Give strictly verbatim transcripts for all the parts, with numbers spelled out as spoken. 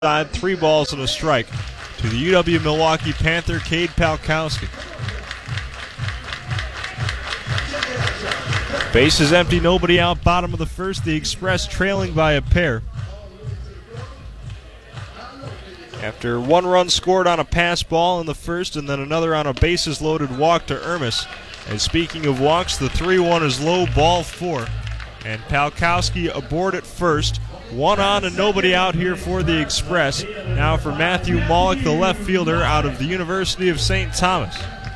side, three balls and a strike to the U W-Milwaukee Panther, Cade Palkowski. Base is empty, nobody out, bottom of the first. The Express trailing by a pair. After one run scored on a pass ball in the first and then another on a bases-loaded walk to Ermis. And speaking of walks, the three one is low, ball four. And Palkowski aboard at first. One on and nobody out here for the Express. Now for Matthew Maulik, the left fielder out of the University of Saint Thomas.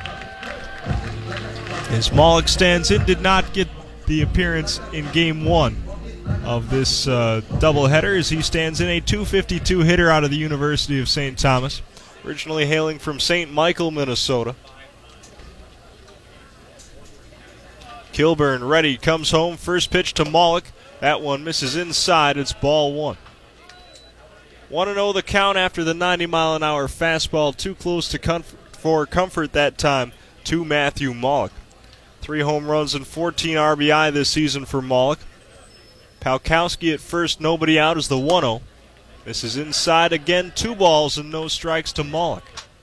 As Maulik stands in, did not get the appearance in game one of this uh, doubleheader as he stands in, a two fifty-two hitter out of the University of Saint Thomas, originally hailing from Saint Michael, Minnesota. Kilburn ready, comes home, first pitch to Maulik. That one misses inside, it's ball one. one and oh the count after the ninety mile an hour fastball, too close to comfort, for comfort that time to Matthew Maulik. Three home runs and fourteen R B I this season for Maulik. Palkowski at first, nobody out as the one oh. This is inside again, two balls and no strikes to Maulik.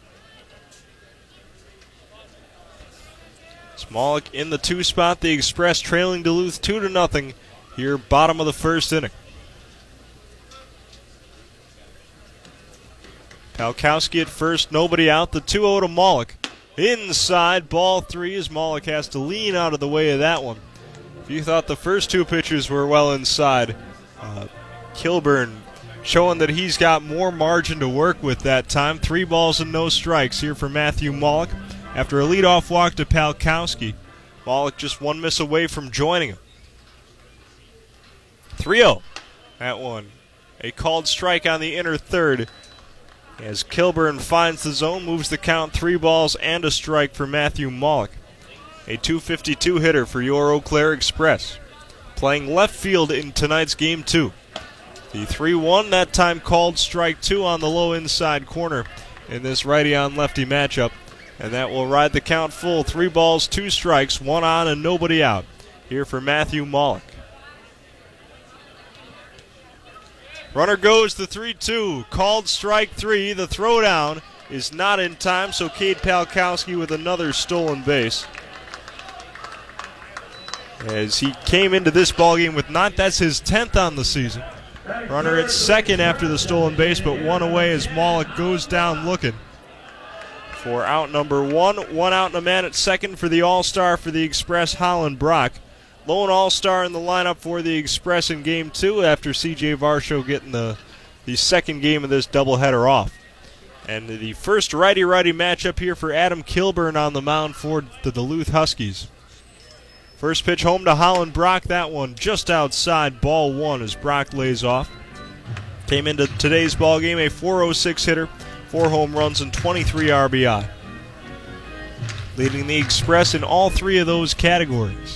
It's Maulik in the two spot, the Express trailing Duluth two to nothing here, bottom of the first inning. Palkowski at first, nobody out, the two oh to Maulik. Inside, ball three, as Maulik has to lean out of the way of that one. If you thought the first two pitches were well inside, uh, Kilburn showing that he's got more margin to work with that time. Three balls and no strikes here for Matthew Maulik. After a leadoff walk to Palkowski, Maulik just one miss away from joining him. three oh, that one. A called strike on the inner third as Kilburn finds the zone, moves the count, three balls and a strike for Matthew Maulik. A two fifty-two hitter for your Eau Claire Express, playing left field in tonight's game two. The three one, that time called strike two on the low inside corner in this righty-on-lefty matchup. And that will ride the count full. Three balls, two strikes, one on and nobody out here for Matthew Maulik. Runner goes the three two, called strike three. The throwdown is not in time, so Cade Palkowski with another stolen base. As he came into this ballgame with not, that's his tenth on the season. Runner at second after the stolen base, but one away as Maulik goes down looking for out number one. One out and a man at second for the All-Star for the Express, Holland Brock. Lone All-Star in the lineup for the Express in game two after C J Varsho getting the, the second game of this doubleheader off. And the first righty-righty matchup here for Adam Kilburn on the mound for the Duluth Huskies. First pitch home to Holland Brock, that one just outside, ball one as Brock lays off. Came into today's ball game a four oh six hitter, four home runs and twenty-three R B I. Leading the Express in all three of those categories.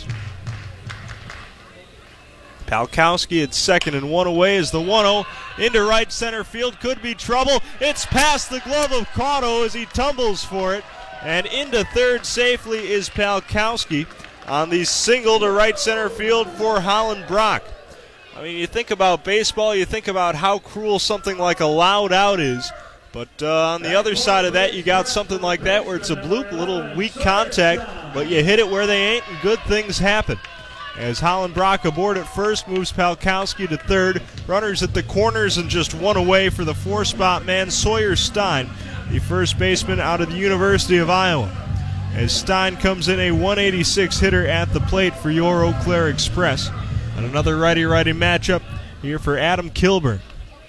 Palkowski at second and one away as the one oh into right center field. Could be trouble. It's past the glove of Cotto as he tumbles for it. And into third safely is Palkowski on the single to right center field for Holland Brock. I mean, you think about baseball, you think about how cruel something like a loud out is. But uh, on the other side of that, you got something like that where it's a bloop, a little weak contact, but you hit it where they ain't and good things happen. As Holland Brock aboard at first, moves Palkowski to third. Runners at the corners and just one away for the four-spot man, Sawyer Stein, the first baseman out of the University of Iowa. As Stein comes in, a one eighty-six hitter at the plate for your Eau Claire Express. And another righty-righty matchup here for Adam Kilburn.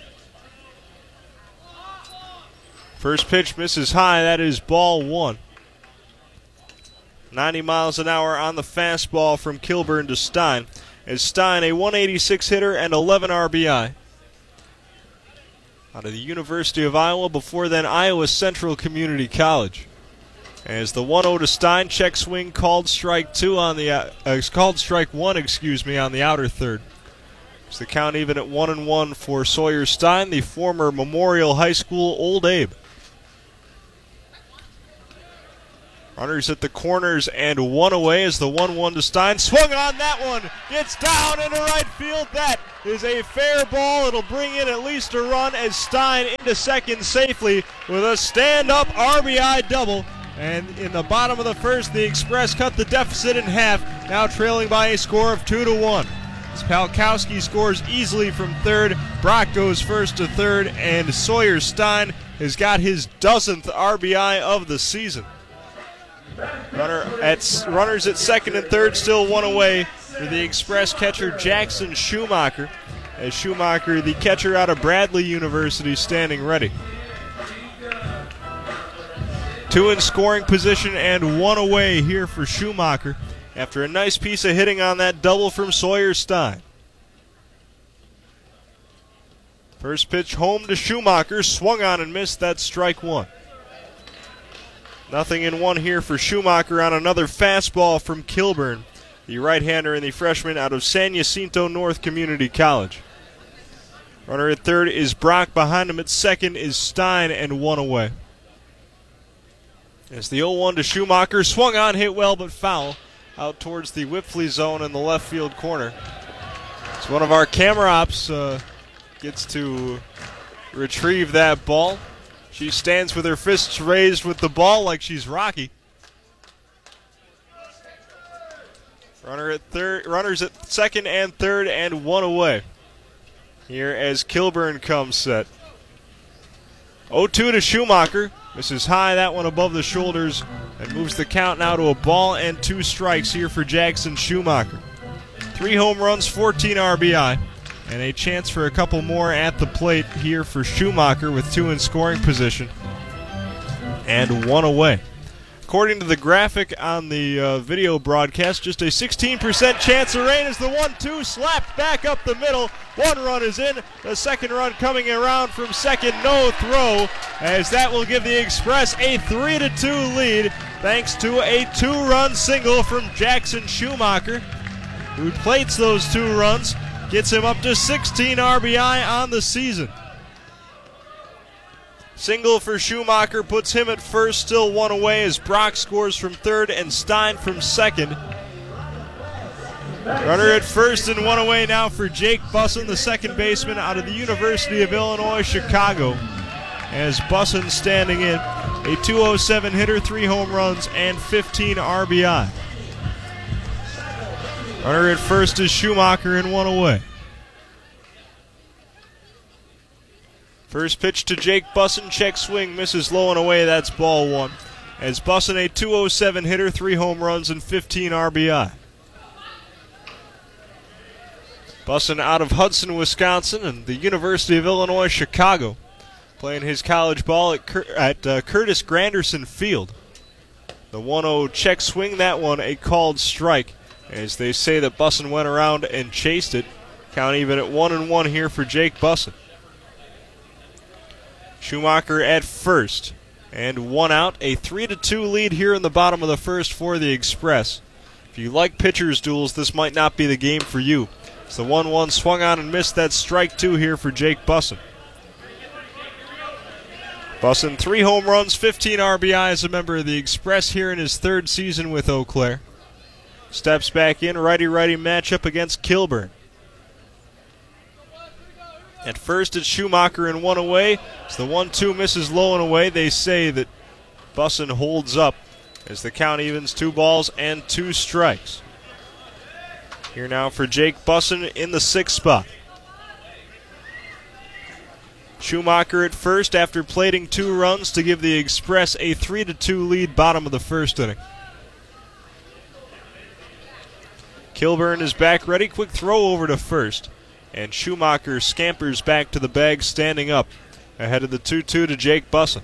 First pitch misses high, that is ball one. ninety miles an hour on the fastball from Kilburn to Stein. As Stein, a one eighty-six hitter and eleven R B I. Out of the University of Iowa, before then Iowa Central Community College. As the one oh to Stein, check swing, called strike two on the uh, uh, called strike one, excuse me, on the outer third. It's the count even at one and one for Sawyer Stein, the former Memorial High School Old Abe. Runners at the corners and one away as the one one to Stein. Swung on that one. Gets down into right field. That is a fair ball. It'll bring in at least a run as Stein into second safely with a stand-up R B I double. And in the bottom of the first, the Express cut the deficit in half, now trailing by a score of two to one. As Palkowski scores easily from third, Brock goes first to third, and Sawyer Stein has got his dozenth R B I of the season. Runner at, runners at second and third, still one away for the Express catcher Jackson Schumacher, as Schumacher, the catcher out of Bradley University, standing ready. Two in scoring position and one away here for Schumacher after a nice piece of hitting on that double from Sawyer Stein. First pitch home to Schumacher, swung on and missed. That's strike one. Nothing in one here for Schumacher on another fastball from Kilburn, the right-hander and the freshman out of San Jacinto North Community College. Runner at third is Brock. Behind him at second is Stein, and one away. As the oh one to Schumacher, swung on, hit well but foul, out towards the Whipfley zone in the left field corner. So one of our camera ops uh, gets to retrieve that ball. She stands with her fists raised with the ball like she's Rocky. Runner at third, runners at second and third, and one away. Here as Kilburn comes set. oh two to Schumacher. Misses high, that one above the shoulders, and moves the count now to a ball and two strikes here for Jackson Schumacher. Three home runs, fourteen R B I, and a chance for a couple more at the plate here for Schumacher with two in scoring position and one away. According to the graphic on the uh, video broadcast, just a sixteen percent chance of rain as the one two slapped back up the middle. One run is in. The second run coming around from second, no throw, as that will give the Express a three to two lead thanks to a two-run single from Jackson Schumacher, who plates those two runs, gets him up to sixteen R B I on the season. Single for Schumacher puts him at first, still one away as Brock scores from third and Stein from second. Runner at first and one away now for Jake Bussin, the second baseman out of the University of Illinois Chicago. As Bussin standing in, a two oh seven hitter, three home runs, and fifteen R B I. Runner at first is Schumacher and one away. First pitch to Jake Bussin, check swing, misses low and away, that's ball one. As Bussin, a two oh seven hitter, three home runs, and fifteen R B I. Bussin out of Hudson, Wisconsin, and the University of Illinois Chicago, playing his college ball at, Cur- at uh, Curtis Granderson Field. The one oh check swing, that one a called strike, as they say that Bussin went around and chased it. Count even at one and one here for Jake Bussin. Schumacher at first, and one out. A three to two lead here in the bottom of the first for the Express. If you like pitchers' duels, this might not be the game for you. It's the one one swung on and missed. That strike two here for Jake Bussin. Bussin, three home runs, fifteen R B I as a member of the Express here in his third season with Eau Claire. Steps back in, righty-righty matchup against Kilburn. At first, it's Schumacher and one away. As the one two misses low and away, they say that Bussin holds up as the count evens two balls and two strikes. Here now for Jake Bussin in the sixth spot. Schumacher at first after plating two runs to give the Express a three to two lead bottom of the first inning. Kilburn is back ready. Quick throw over to first. And Schumacher scampers back to the bag, standing up ahead of the two two to Jake Bussin.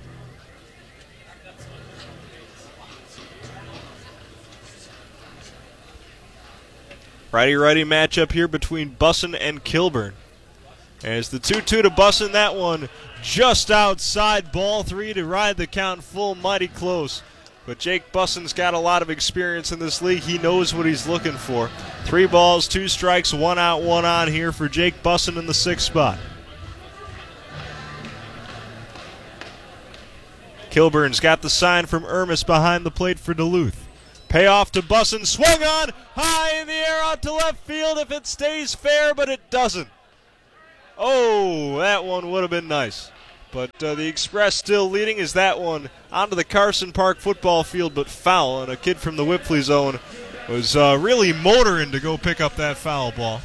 Righty-righty matchup here between Bussin and Kilburn. As the two two to Bussin, that one just outside, ball three to ride the count full, mighty close. But Jake Bussin's got a lot of experience in this league. He knows what he's looking for. Three balls, two strikes, one out, one on here for Jake Bussin in the sixth spot. Kilburn's got the sign from Ermis behind the plate for Duluth. Payoff to Bussin, swung on, high in the air out to left field if it stays fair, but it doesn't. Oh, that one would have been nice. But uh, the Express still leading as that one onto the Carson Park football field, but foul, and a kid from the Whippley zone was uh, really motoring to go pick up that foul ball.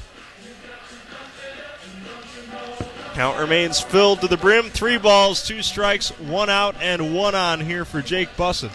Count remains filled to the brim. Three balls, two strikes, one out, and one on here for Jake Bussin.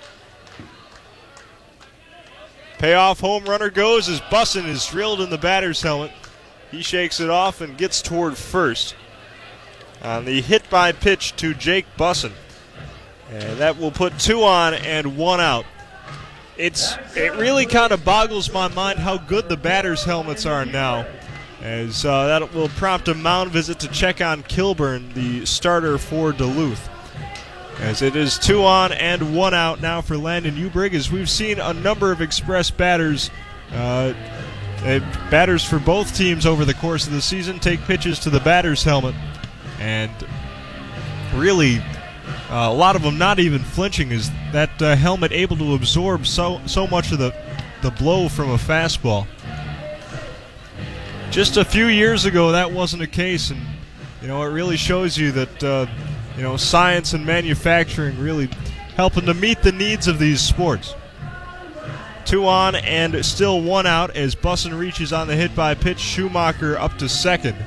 Payoff home runner goes as Bussin is drilled in the batter's helmet. He shakes it off and gets toward first on the hit by pitch to Jake Bussin. And that will put two on and one out. It's It really kind of boggles my mind how good the batters' helmets are now, as uh, that will prompt a mound visit to check on Kilburn, the starter for Duluth. As it is two on and one out now for Landon Ubrig, as we've seen a number of Express batters, uh, batters for both teams over the course of the season take pitches to the batter's helmet. And really, uh, a lot of them not even flinching. Is that uh, helmet able to absorb so so much of the, the blow from a fastball? Just a few years ago, that wasn't the case, and you know it really shows you that uh, you know science and manufacturing really helping to meet the needs of these sports. Two on and still one out as Bussin reaches on the hit by pitch. Schumacher up to second.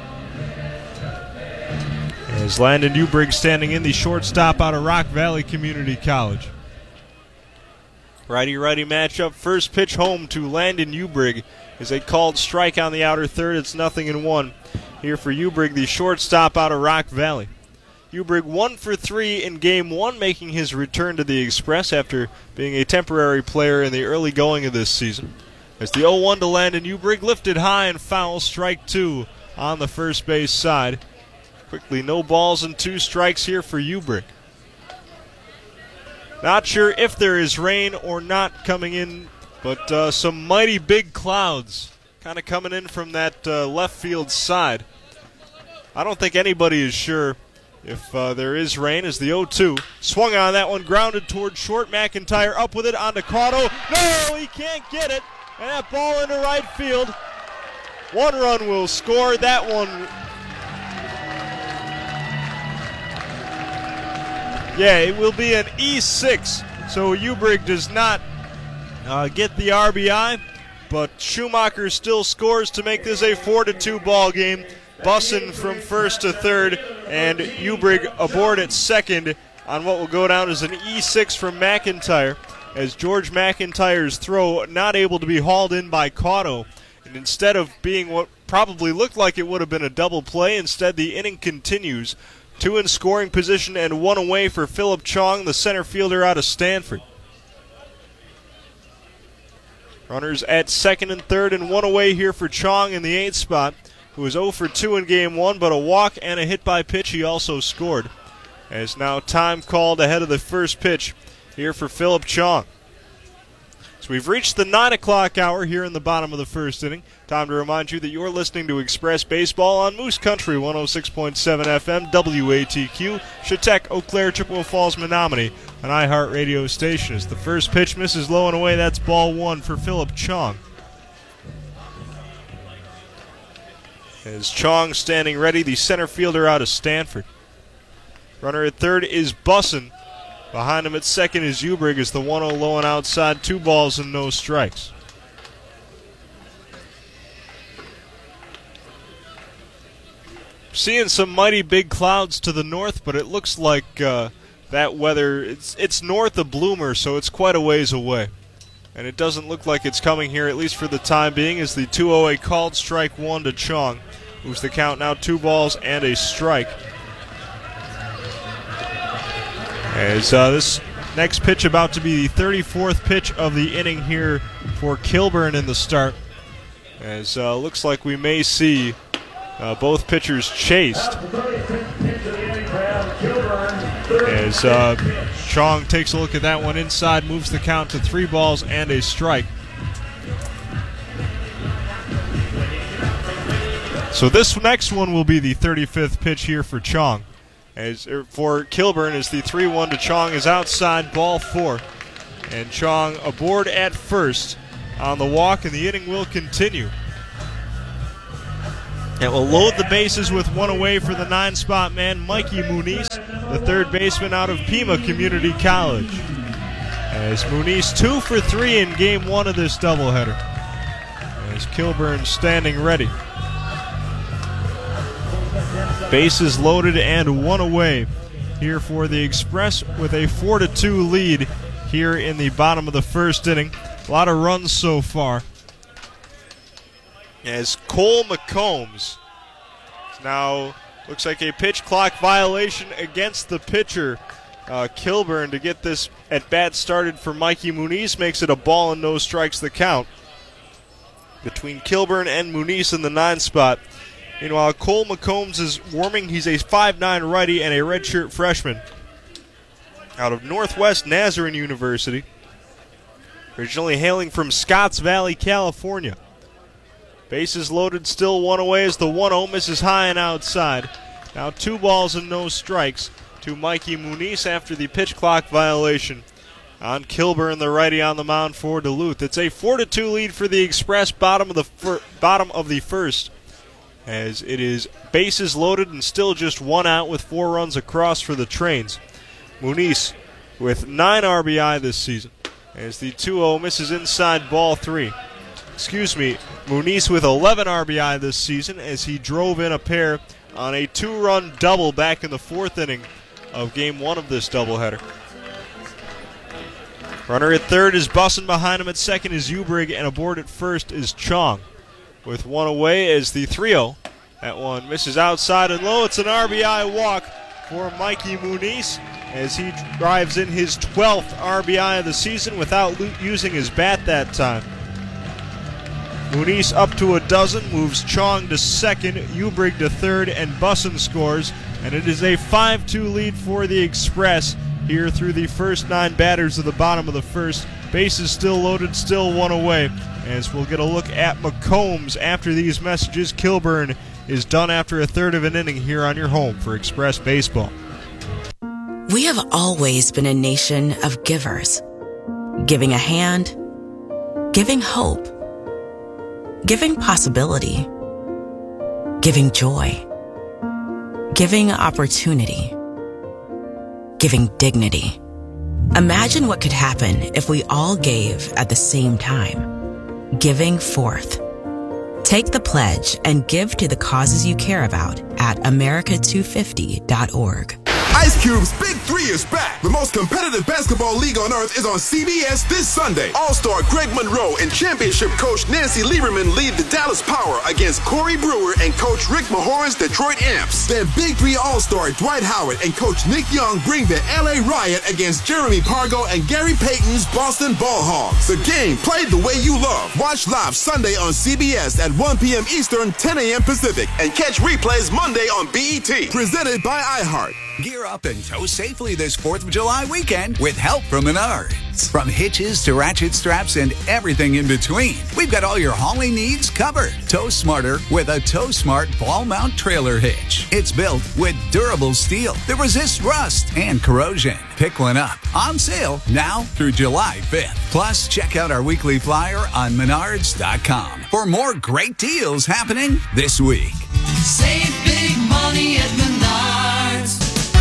As Landon Ubrig standing in, the shortstop out of Rock Valley Community College. Righty-righty matchup. First pitch home to Landon Ubrig is a called strike on the outer third. It's nothing in one here for Ubrig, the shortstop out of Rock Valley. Ubrig one for three in game one, making his return to the Express after being a temporary player in the early going of this season. As the oh one to Landon Ubrig, lifted high and foul, strike two on the first base side. Quickly, no balls and two strikes here for Ubrig. Not sure if there is rain or not coming in, but uh, some mighty big clouds kind of coming in from that uh, left field side. I don't think anybody is sure if uh, there is rain, as the oh two swung on that one, grounded toward short. McIntyre up with it onto Cotto. No, he can't get it. And that ball into right field. One run will score. That one... Yeah, it will be an E six, so Ubrig does not uh, get the R B I, but Schumacher still scores to make this a four to two ball game. Bussin from first to third, and Ubrig aboard at second on what will go down as an E six from McIntyre, as George McIntyre's throw not able to be hauled in by Cotto, and instead of being what probably looked like it would have been a double play, instead the inning continues. Two in scoring position and one away for Philip Chong, the center fielder out of Stanford. Runners at second and third and one away here for Chong in the eighth spot, who was oh for two in game one, but a walk and a hit by pitch he also scored. As now time called ahead of the first pitch here for Philip Chong. So we've reached the nine o'clock hour here in the bottom of the first inning. Time to remind you that you're listening to Express Baseball on Moose Country one oh six point seven F M, W A T Q, Chautauqua, Eau Claire, Chippewa Falls, Menominee, an iHeartRadio station. As the first pitch misses low and away, that's ball one for Philip Chong. As Chong standing ready, the center fielder out of Stanford. Runner at third is Bussin. Behind him at second is Ubrig as the one oh low and outside, two balls and no strikes. Seeing some mighty big clouds to the north, but it looks like uh, that weather, it's, it's north of Bloomer, so it's quite a ways away. And it doesn't look like it's coming here, at least for the time being, as the two oh a called strike one to Chong. Moves the count now two balls and a strike. As uh, this next pitch about to be the thirty-fourth pitch of the inning here for Kilburn in the start. As uh, looks like we may see uh, both pitchers chased. As uh, Chong takes a look at that one inside, moves the count to three balls and a strike. So this next one will be the thirty-fifth pitch here for Chong. as er, for Kilburn as the three one to Chong is outside, ball four. And Chong aboard at first on the walk, and the inning will continue. It will load the bases with one away for the nine-spot man, Mikey Muniz, the third baseman out of Pima Community College. As Muniz two for three in game one of this doubleheader. As Kilburn standing ready. Bases loaded and one away here for the Express with a four to two lead here in the bottom of the first inning. A lot of runs so far. As Cole McCombs now looks like a pitch clock violation against the pitcher, uh, Kilburn, to get this at bat started for Mikey Muniz. Makes it a ball and no strikes the count between Kilburn and Muniz in the nine spot. Meanwhile, Cole McCombs is warming. He's a five nine righty and a redshirt freshman out of Northwest Nazarene University, originally hailing from Scotts Valley, California. Bases loaded, still one away as the one oh misses high and outside. Now two balls and no strikes to Mikey Muniz after the pitch clock violation on Kilburn, the righty on the mound for Duluth. It's a four to two lead for the Express, bottom of the fir- bottom of the first, as it is bases loaded and still just one out with four runs across for the Trains. Muniz with nine R B I this season as the two oh misses inside, ball three. Excuse me, Muniz with eleven R B I this season as he drove in a pair on a two-run double back in the fourth inning of game one of this doubleheader. Runner at third is Bussin. Behind him at second is Ubrig, and aboard at first is Chong. With one away as the three oh. That one misses outside and low. It's an R B I walk for Mikey Muniz as he drives in his twelfth R B I of the season without using his bat that time. Muniz up to a dozen, moves Chong to second, Ubrig to third, and Bussin scores. And it is a five two lead for the Express here through the first nine batters of the bottom of the first. Bases still loaded, still one away. As we'll get a look at McCombs after these messages. Kilburn is done after a third of an inning here on your home for Express Baseball. We have always been a nation of givers. Giving a hand, giving hope, giving possibility, giving joy, giving opportunity, giving dignity. Imagine what could happen if we all gave at the same time. Giving forth. Take the pledge and give to the causes you care about at America two fifty dot org. Ice Cube's Big Three is back. The most competitive basketball league on earth is on C B S this Sunday. All-star Greg Monroe and championship coach Nancy Lieberman lead the Dallas Power against Corey Brewer and coach Rick Mahoran's Detroit Amps. Then Big Three All-star Dwight Howard and coach Nick Young bring the L A Riot against Jeremy Pargo and Gary Payton's Boston Ball Hogs. The game played the way you love. Watch live Sunday on C B S at one p.m. Eastern, ten a.m. Pacific, and catch replays Monday on B E T. Presented by iHeart. Gear up and tow safely this fourth of July weekend with help from Menards. From hitches to ratchet straps and everything in between, we've got all your hauling needs covered. Tow smarter with a Tow Smart ball mount trailer hitch. It's built with durable steel that resists rust and corrosion. Pick one up. On sale now through July fifth. Plus, check out our weekly flyer on menards dot com for more great deals happening this week. Save big money at Menards.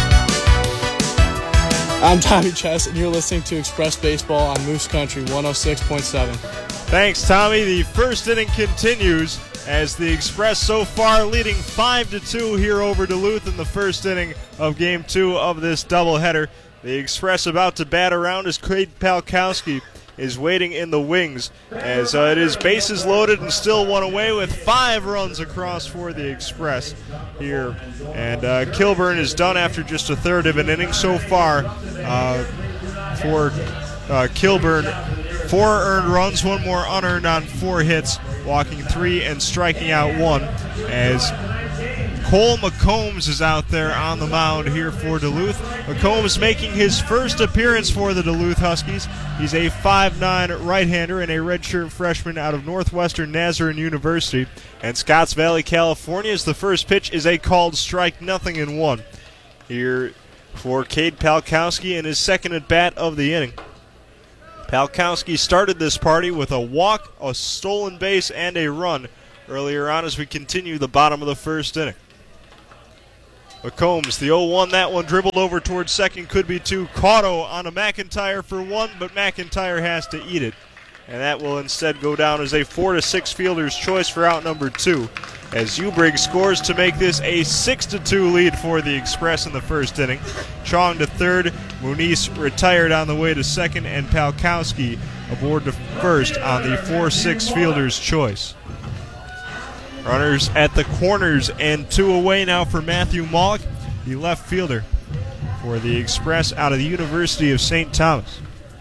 I'm Tommy Chess, and you're listening to Express Baseball on Moose Country one oh six point seven. Thanks, Tommy. The first inning continues as the Express so far leading five to two here over Duluth in the first inning of Game two of this doubleheader. The Express about to bat around as Cade Palkowski is waiting in the wings as uh, it is bases loaded and still one away with five runs across for the Express here. And uh, Kilburn is done after just a third of an inning so far uh, for uh, Kilburn. Four earned runs, one more unearned on four hits, walking three and striking out one as Cole McCombs is out there on the mound here for Duluth. McCombs making his first appearance for the Duluth Huskies. He's a five nine right-hander and a redshirt freshman out of Northwestern Nazarene University. And Scotts Valley, California, as the first pitch is a called strike, nothing in one. here for Cade Palkowski in his second at bat of the inning. Palkowski started this party with a walk, a stolen base, and a run earlier on as we continue the bottom of the first inning. McCombs, the oh one, that one dribbled over towards second, could be two. Cotto on a McIntyre for one, but McIntyre has to eat it. And that will instead go down as a four to six fielder's choice for out number two, as Ubrig scores to make this a six to two lead for the Express in the first inning. Chong to third, Muniz retired on the way to second, and Palkowski aboard to first on the four six fielder's choice. Runners at the corners and two away now for Matthew Maulik, the left fielder for the Express out of the University of Saint Thomas.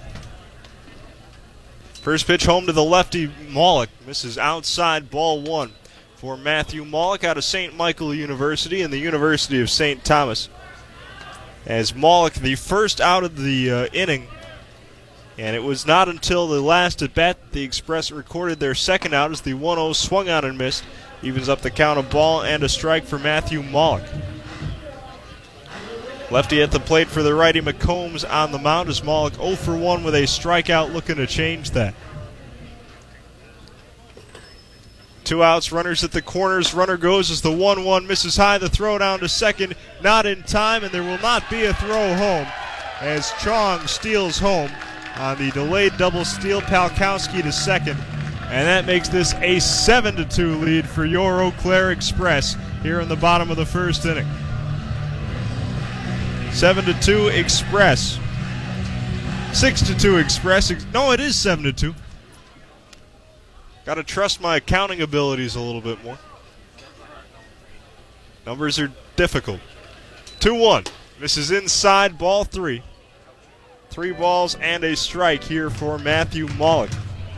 First pitch home to the lefty, Maulik. Misses outside, ball one for Matthew Maulik out of Saint Michael University and the University of Saint Thomas. As Maulik, the first out of the uh, inning, and it was not until the last at bat the Express recorded their second out as the one oh swung on and missed. Evens up the count, of ball and a strike for Matthew Maulik. Lefty at the plate for the righty, McCombs on the mound as Maulik oh for one with a strikeout, looking to change that. Two outs, runners at the corners. Runner goes as the one one misses high. The throw down to second, not in time, and there will not be a throw home as Chong steals home on the delayed double steal. Palkowski to second, and that makes this a seven to two lead for your Eau Claire Express here in the bottom of the first inning. seven to two Express. six to two Express. No, it is seven to two. Got to trust my accounting abilities a little bit more. Numbers are difficult. two one. This is inside, ball three. Three balls and a strike here for Matthew Maulik.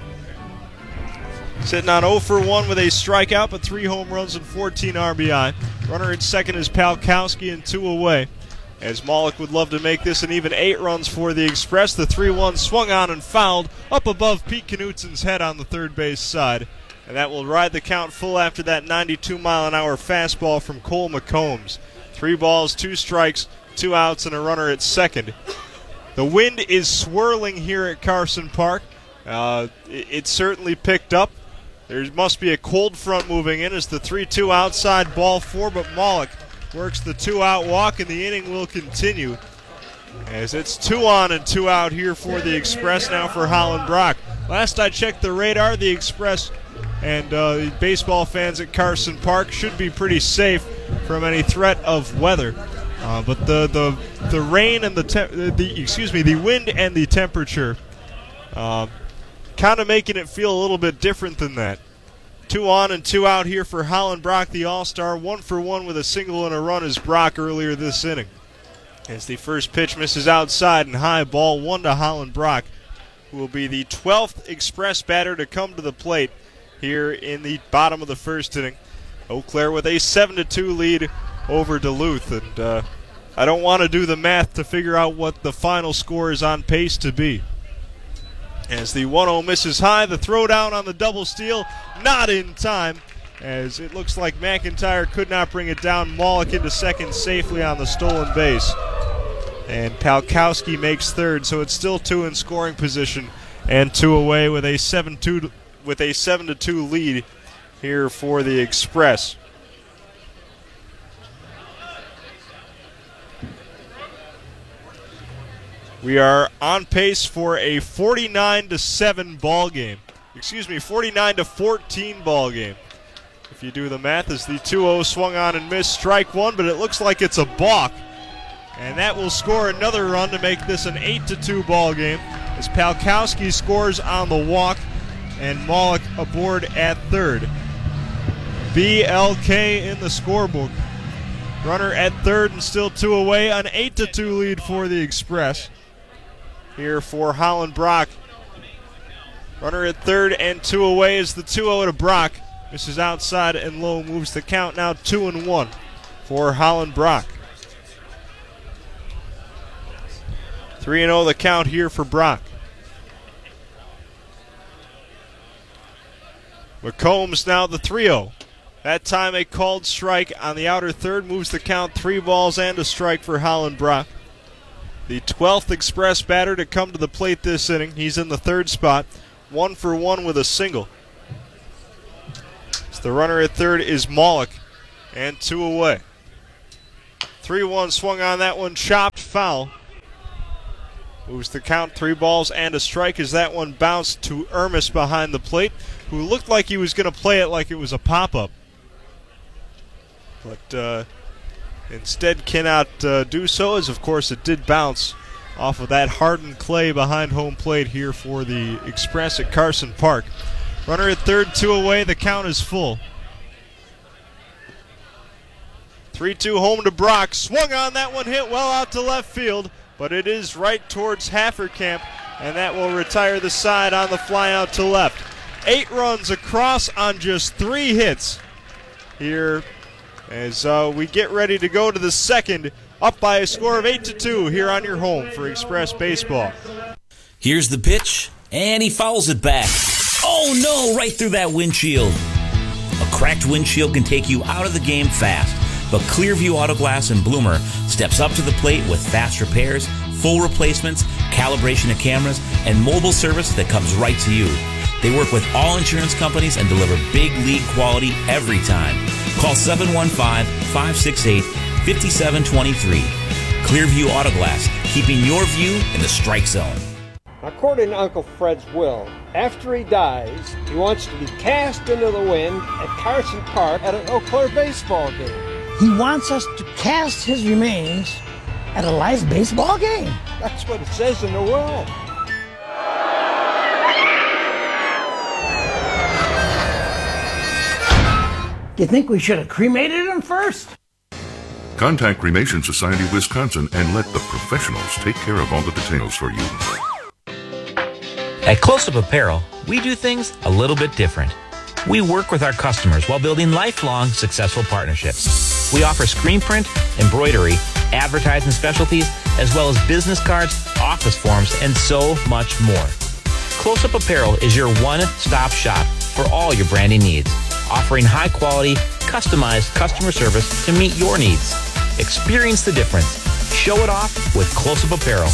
Sitting on oh for one with a strikeout, but three home runs and fourteen R B I. Runner at second is Palkowski and two away, as Maulik would love to make this an even eight runs for the Express. The three one swung on and fouled up above Pete Knutson's head on the third base side. And that will ride the count full after that ninety-two mile an hour fastball from Cole McCombs. Three balls, two strikes, two outs, and a runner at second. The wind is swirling here at Carson Park. Uh, it, it certainly picked up. There must be a cold front moving in as the three two outside, ball four, but Maulik works the two-out walk, and the inning will continue as it's two on and two out here for the Express now for Holland Brock. Last I checked the radar, the Express and uh, the baseball fans at Carson Park should be pretty safe from any threat of weather. Uh, but the, the the rain and the, te- the excuse me the wind and the temperature uh, kind of making it feel a little bit different than that. Two on and two out here for Holland Brock, the All-Star. One for one with a single and a run is Brock earlier this inning. As the first pitch misses outside and high, ball one to Holland Brock, who will be the twelfth Express batter to come to the plate here in the bottom of the first inning. Eau Claire with a seven to two lead over Duluth. And uh, I don't want to do the math to figure out what the final score is on pace to be. As the one oh misses high, the throw down on the double steal, not in time, as it looks like McIntyre could not bring it down. Maulik into second safely on the stolen base. And Palkowski makes third, so it's still two in scoring position and two away with a seven two with a seven to two lead here for the Express. We are on pace for a forty-nine to seven ball game. Excuse me, forty-nine to fourteen ball game. If you do the math, as the two oh swung on and missed, strike one, but it looks like it's a balk. And that will score another run to make this an eight to two ball game, as Palkowski scores on the walk and Maulik aboard at third. B L K in the scorebook. Runner at third and still two away, an eight to two lead for the Express here for Holland Brock. Runner at third and two away is the two oh to Brock. This is outside and low, moves the count now two and one for Holland Brock. three and oh the count here for Brock. McCombs now the three oh. That time a called strike on the outer third moves the count three balls and a strike for Holland Brock. The twelfth Express batter to come to the plate this inning. He's in the third spot, one for one with a single. So the runner at third is Maulik, and two away. three one swung on that one, chopped foul. Moves the count three balls and a strike as that one bounced to Ermis behind the plate, who looked like he was going to play it like it was a pop-up. But uh, instead cannot uh, do so, as of course it did bounce off of that hardened clay behind home plate here for the Express at Carson Park. Runner at third, two away, the count is full. three two home to Brock, swung on that one, hit well out to left field, but it is right towards Haferkamp, and that will retire the side on the fly out to left. Eight runs across on just three hits here as uh, we get ready to go to the second, up by a score of eight to two here on your home for Express Baseball. Here's the pitch, and he fouls it back. Oh no, right through that windshield. A cracked windshield can take you out of the game fast, but Clearview Auto Glass in Bloomer steps up to the plate with fast repairs, full replacements, calibration of cameras, and mobile service that comes right to you. They work with all insurance companies and deliver big league quality every time. Call seven one five, five six eight, five seven two three. Clearview Auto Glass, keeping your view in the strike zone. According to Uncle Fred's will, after he dies, he wants to be cast into the wind at Carson Park at an Eau Claire baseball game. He wants us to cast his remains at a live baseball game? That's what it says in the will. Do you think we should have cremated him first? Contact Cremation Society of Wisconsin and let the professionals take care of all the details for you. At Close-Up Apparel, we do things a little bit different. We work with our customers while building lifelong successful partnerships. We offer screen print, embroidery, advertising specialties, as well as business cards, office forms, and so much more. Close-Up Apparel is your one-stop shop for all your branding needs, offering high-quality, customized customer service to meet your needs. Experience the difference. Show it off with Close-Up Apparel.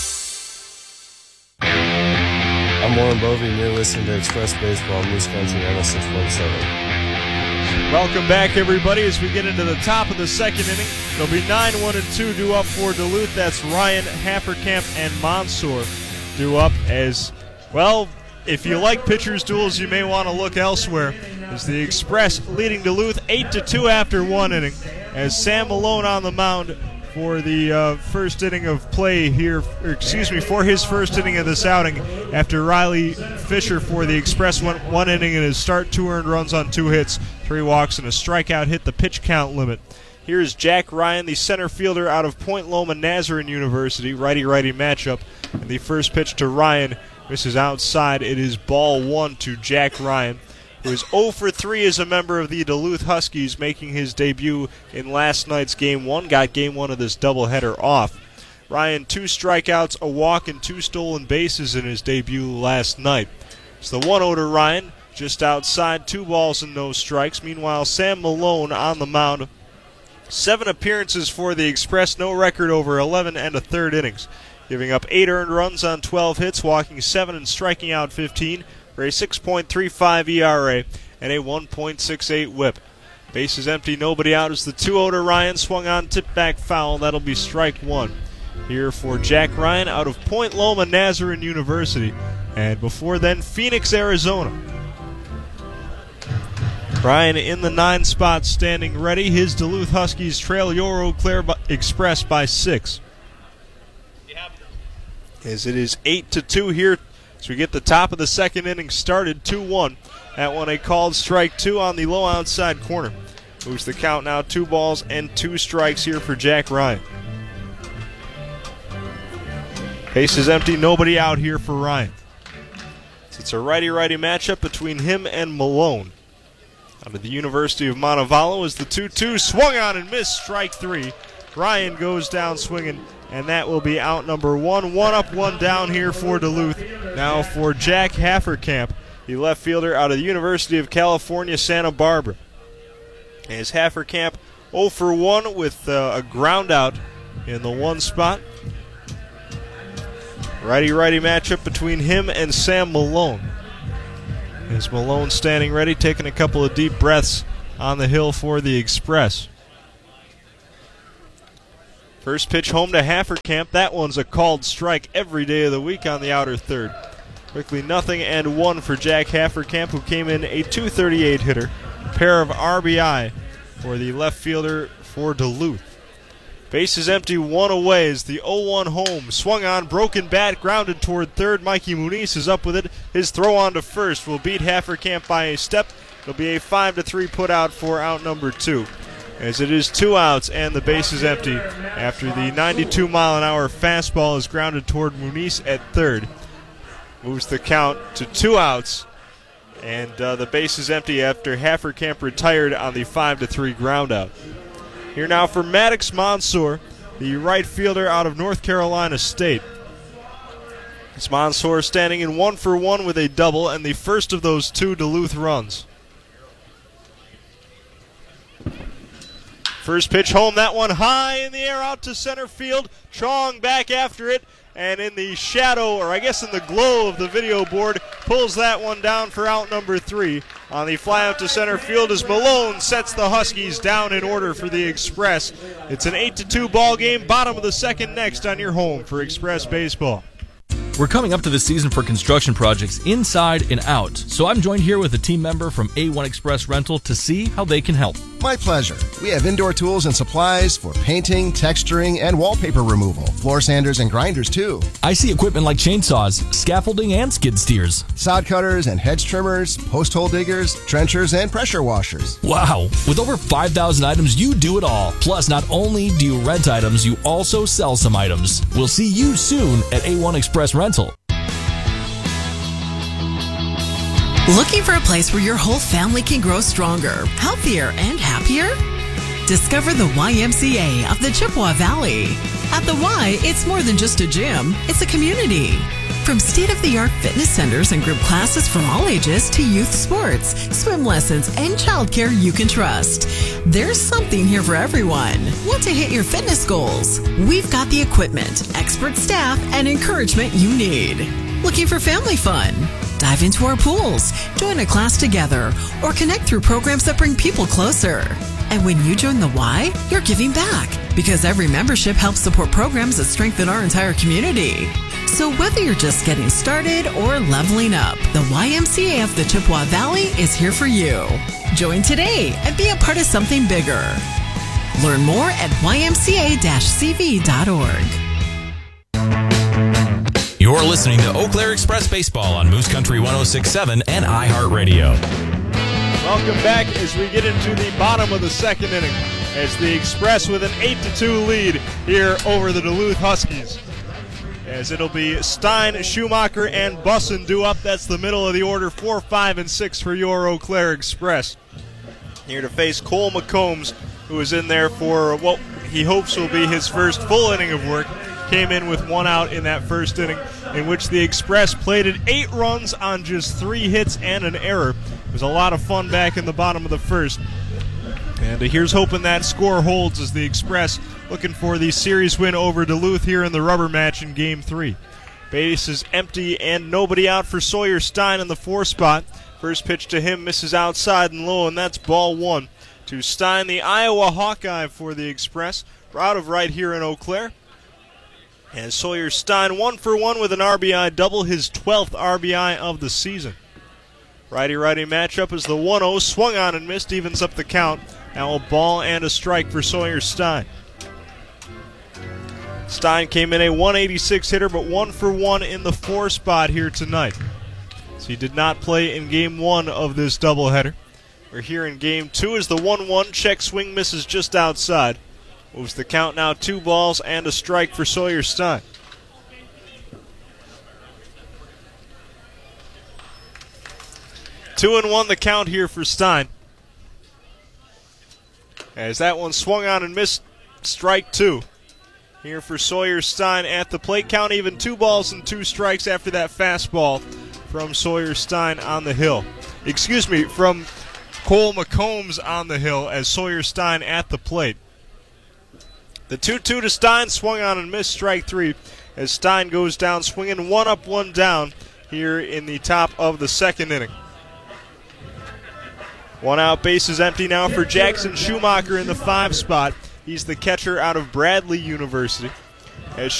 I'm Warren Bovey, and you're listening to Express Baseball on Moose Country one oh six point seven. Welcome back, everybody, as we get into the top of the second inning. There'll be nine one and two due up for Duluth. That's Ryan, Haferkamp, and Mansour due up as, well, if you like pitchers' duels, you may want to look elsewhere. As the Express leading Duluth eight to two after one inning, as Sam Malone on the mound for the uh, first inning of play here, or excuse me, for his first inning of this outing after Riley Fisher for the Express went one inning in his start, two earned runs on two hits, three walks, and a strikeout, hit the pitch count limit. Here's Jack Ryan, the center fielder out of Point Loma Nazarene University, righty-righty matchup, and the first pitch to Ryan misses outside. It is ball one to Jack Ryan, who is oh for three as a member of the Duluth Huskies, making his debut in last night's game one. Got game one of this doubleheader off. Ryan, two strikeouts, a walk, and two stolen bases in his debut last night. It's the one oh to Ryan, just outside, two balls and no strikes. Meanwhile, Sam Malone on the mound. Seven appearances for the Express, no record over eleven and a third innings, giving up eight earned runs on twelve hits, walking seven and striking out fifteen. For a six point three five E R A and a one point six eight whip. Bases empty, nobody out as the two oh to Ryan, swung on, tipped back foul. That'll be strike one here for Jack Ryan out of Point Loma Nazarene University. And before then, Phoenix, Arizona. Ryan in the nine spot, standing ready. His Duluth Huskies trail your Eau Claire Express by six. As it is eight to two here. So we get the top of the second inning started, two one. That one a called strike two on the low outside corner. Moves the count now, two balls and two strikes here for Jack Ryan. Base is empty, nobody out here for Ryan. So it's a righty-righty matchup between him and Malone. Out of the University of Montevallo is the two two, swung on and missed, strike three. Ryan goes down swinging, and that will be out number one. One up, one down here for Duluth. Now for Jack Haferkamp, the left fielder out of the University of California, Santa Barbara. As Haferkamp oh for one with uh, a ground out in the one spot. Righty-righty matchup between him and Sam Malone. As Malone standing ready, taking a couple of deep breaths on the hill for the Express. First pitch home to Haferkamp. That one's a called strike every day of the week on the outer third. Quickly nothing and one for Jack Haferkamp, who came in a two thirty-eight hitter. Pair of R B I for the left fielder for Duluth. Bases empty, one away as the oh one home. Swung on, broken bat, grounded toward third. Mikey Muniz is up with it. His throw on to first will beat Haferkamp by a step. It'll be a five to three put out for out number two. As it is two outs and the base is empty after the ninety-two mile an hour fastball is grounded toward Muniz at third. Moves the count to two outs, and uh, the base is empty after Haferkamp retired on the five to three ground out. Here now for Maddox Mansour, the right fielder out of North Carolina State. It's Mansour standing in one for one with a double and the first of those two Duluth runs. First pitch home, that one high in the air out to center field. Chong back after it, and in the shadow, or I guess in the glow of the video board, pulls that one down for out number three. On the fly out to center field as Malone sets the Huskies down in order for the Express. It's an eight to two ball game, bottom of the second next on your home for Express Baseball. We're coming up to the season for construction projects inside and out, so I'm joined here with a team member from A one Express Rental to see how they can help. My pleasure. We have indoor tools and supplies for painting, texturing, and wallpaper removal. Floor sanders and grinders, too. I see equipment like chainsaws, scaffolding, and skid steers. Sod cutters and hedge trimmers, post hole diggers, trenchers, and pressure washers. Wow. With over five thousand items, you do it all. Plus, not only do you rent items, you also sell some items. We'll see you soon at A one Express Rental. Looking for a place where your whole family can grow stronger, healthier, and happier? Discover the Y M C A of the Chippewa Valley. At the Y, it's more than just a gym, it's a community. From state-of-the-art fitness centers and group classes for all ages to youth sports, swim lessons, and childcare you can trust. There's something here for everyone. Want to hit your fitness goals? We've got the equipment, expert staff, and encouragement you need. Looking for family fun? Dive into our pools, join a class together, or connect through programs that bring people closer. And when you join the Y, you're giving back, because every membership helps support programs that strengthen our entire community. So whether you're just getting started or leveling up, the Y M C A of the Chippewa Valley is here for you. Join today and be a part of something bigger. Learn more at y m c a dash c v dot org. You're listening to Eau Claire Express Baseball on Moose Country one oh six point seven and iHeartRadio. Welcome back as we get into the bottom of the second inning as the Express with an eight to two lead here over the Duluth Huskies. As it'll be Stein, Schumacher, and Bussin due up. That's the middle of the order, four, five, and six for your Eau Claire Express. Here to face Cole McCombs, who is in there for what he hopes will be his first full inning of work. Came in with one out in that first inning, in which the Express plated eight runs on just three hits and an error. It was a lot of fun back in the bottom of the first. And here's hoping that score holds as the Express looking for the series win over Duluth here in the rubber match in Game three. Base is empty and nobody out for Sawyer Stein in the four spot. First pitch to him misses outside and low, and that's ball one. To Stein, the Iowa Hawkeye for the Express. Out of right here in Eau Claire. And Sawyer Stein, one for one with an R B I double, his twelfth R B I of the season. Righty-righty matchup as the one oh swung on and missed, evens up the count. Now a ball and a strike for Sawyer Stein. Stein came in a one eighty-six hitter, but one for one in the four spot here tonight. So he did not play in game one of this doubleheader. We're here in game two as the one one check swing misses just outside. Moves the count now two balls and a strike for Sawyer Stein. Two and one the count here for Stein. As that one swung on and missed, strike two. Here for Sawyer Stein at the plate. Count even two balls and two strikes after that fastball from Sawyer Stein on the hill. Excuse me, from Cole McCombs on the hill as Sawyer Stein at the plate. The two two to Stein, swung on and missed, strike three, as Stein goes down swinging one up, one down here in the top of the second inning. One out, base is empty now for Jackson Schumacher in the five spot. He's the catcher out of Bradley University.